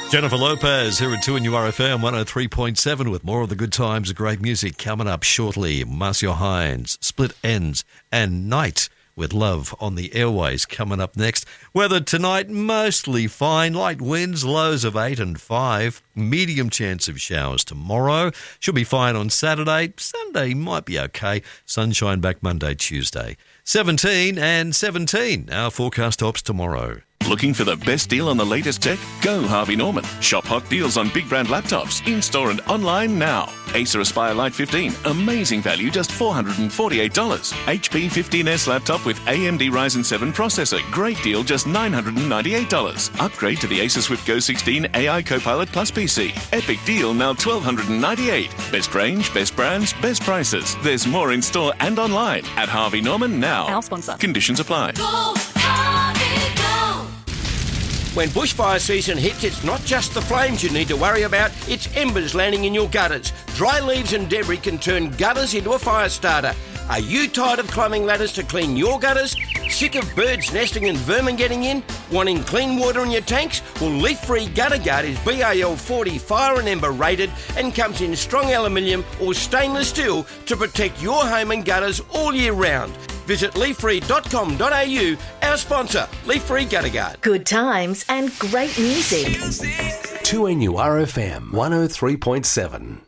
Jennifer Lopez here at 2NURFM 103.7 with more of the good times, great music coming up shortly. Marcia Hines, Split Ends, and Night with Love on the Airways coming up next. Weather tonight, mostly fine. Light winds, lows of 8 and 5. Medium chance of showers tomorrow. Should be fine on Saturday. Sunday might be okay. Sunshine back Monday, Tuesday. 17 and 17. Our forecast tops tomorrow. Looking for the best deal on the latest tech? Go Harvey Norman. Shop hot deals on big brand laptops, in-store and online now. Acer Aspire Lite 15, amazing value, just $448. HP 15S laptop with AMD Ryzen 7 processor, great deal, just $998. Upgrade to the Acer Swift Go 16 AI Copilot Plus PC. Epic deal, now $1,298. Best range, best brands, best prices. There's more in store and online at Harvey Norman now. Our sponsor. Conditions apply. When bushfire season hits, it's not just the flames you need to worry about, it's embers landing in your gutters. Dry leaves and debris can turn gutters into a fire starter. Are you tired of climbing ladders to clean your gutters? Sick of birds nesting and vermin getting in? Wanting clean water in your tanks? Well, Leaf Free Gutter Guard is BAL 40 fire and ember rated and comes in strong aluminium or stainless steel to protect your home and gutters all year round. Visit leaffree.com.au, our sponsor, Leaf Free Gutter Guard. Good times and great music. 2NURFM 103.7.